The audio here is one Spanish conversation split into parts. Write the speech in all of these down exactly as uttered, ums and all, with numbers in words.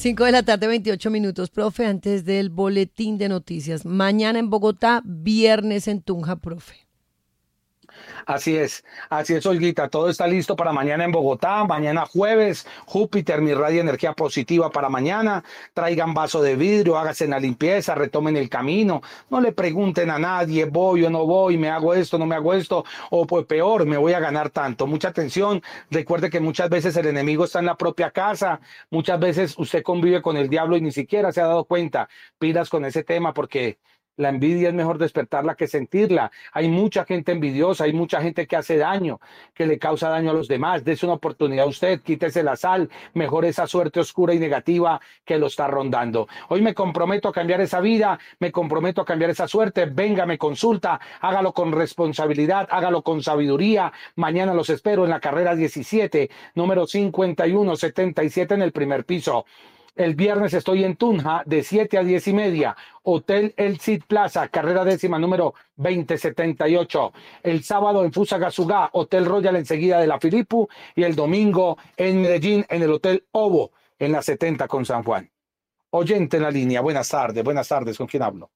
cinco de la tarde, veintiocho minutos, profe, antes del boletín de noticias. Mañana en Bogotá, viernes en Tunja, profe. Así es, así es, Olguita, todo está listo para mañana en Bogotá, mañana jueves, Júpiter, mi radio energía positiva para mañana, traigan vaso de vidrio, háganse la limpieza, retomen el camino, no le pregunten a nadie, voy o no voy, me hago esto, no me hago esto, o pues peor, me voy a ganar tanto, mucha atención, recuerde que muchas veces el enemigo está en la propia casa, muchas veces usted convive con el diablo y ni siquiera se ha dado cuenta, pilas con ese tema porque la envidia es mejor despertarla que sentirla. Hay mucha gente envidiosa, hay mucha gente que hace daño, que le causa daño a los demás. Dese una oportunidad a usted, quítese la sal, mejor esa suerte oscura y negativa que lo está rondando. Hoy me comprometo a cambiar esa vida, me comprometo a cambiar esa suerte. Venga, me consulta, hágalo con responsabilidad, hágalo con sabiduría. Mañana los espero en la carrera diecisiete, número cincuenta y uno setenta y siete en el primer piso. El viernes estoy en Tunja de siete a diez y media, Hotel El Cid Plaza, carrera décima número veinte setenta y ocho. El sábado en Fusagasugá, Hotel Royal enseguida de la Filipu, y el domingo en Medellín en el Hotel Ovo en la setenta con San Juan. Oyente en la línea, buenas tardes, buenas tardes, ¿con quién hablo?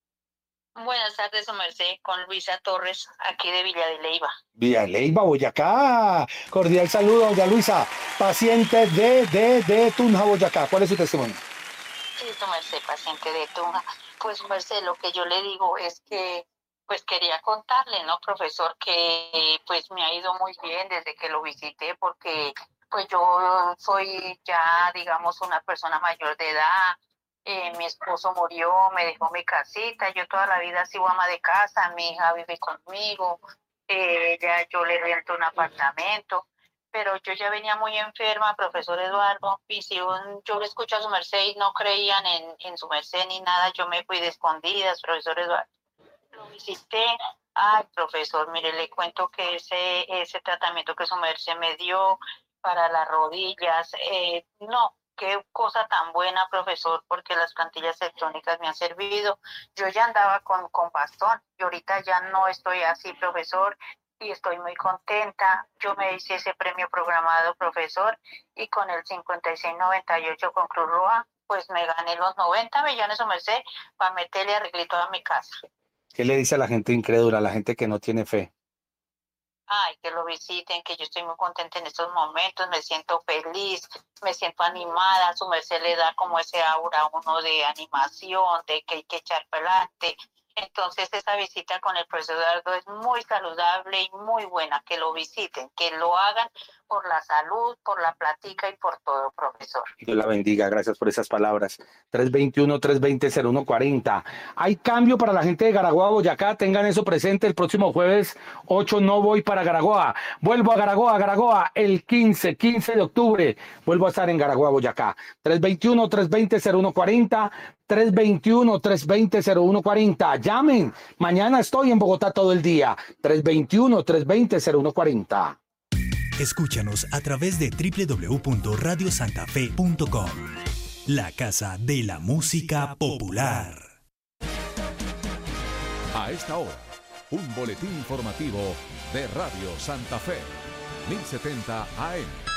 Buenas tardes, su merced, con Luisa Torres, aquí de Villa de Leyva. Villa de Leyva, Boyacá. Cordial saludo, doña Luisa, paciente de, de, de Tunja, Boyacá. ¿Cuál es su testimonio? Sí, su merced, paciente de Tunja. Pues, su merced, lo que yo le digo es que, pues, quería contarle, ¿no, profesor? Que, pues, me ha ido muy bien desde que lo visité, porque, pues, yo soy ya, digamos, una persona mayor de edad. Eh, mi esposo murió, me dejó mi casita, yo toda la vida sigo ama de casa, mi hija vive conmigo, eh, ya yo le rento un apartamento, pero yo ya venía muy enferma, profesor Eduardo, y si un, yo le escucho a su merced y no creían en, en su merced ni nada, yo me fui de escondidas, profesor Eduardo. Lo visité, ay, profesor, mire, le cuento que ese, ese tratamiento que su merced me dio para las rodillas, eh, no, qué cosa tan buena, profesor, porque las plantillas tectónicas me han servido. Yo ya andaba con, con bastón y ahorita ya no estoy así, profesor, y estoy muy contenta. Yo me hice ese premio programado, profesor, y con el cincuenta y seis noventa y ocho con Cruz Roja, pues me gané los noventa millones, su merced, para meterle arreglito a mi casa. ¿Qué le dice a la gente incrédula, a la gente que no tiene fe? Ay, que lo visiten, que yo estoy muy contenta en estos momentos, me siento feliz, me siento animada, su merced le da como ese aura a uno de animación, de que hay que echar para adelante. Entonces esa visita con el profesor Eduardo es muy saludable y muy buena, que lo visiten, que lo hagan por la salud, por la plática y por todo, profesor. Dios la bendiga, gracias por esas palabras. tres veintiuno, tres veinte, cero uno cuarenta. Hay cambio para la gente de Garagoa, Boyacá, tengan eso presente. El próximo jueves ocho no voy para Garagoa, vuelvo a Garagoa, Garagoa, el quince, quince de octubre, vuelvo a estar en Garagoa, Boyacá. tres veintiuno, tres veinte, cero uno cuarenta, tres veintiuno, tres veinte, cero uno cuarenta. Llamen, mañana estoy en Bogotá todo el día. tres veintiuno, tres veinte, cero uno cuarenta. Escúchanos a través de doble u doble u doble u punto radio santa fe punto com, la casa de la música popular. A esta hora, un boletín informativo de Radio Santa Fe, mil setenta A M.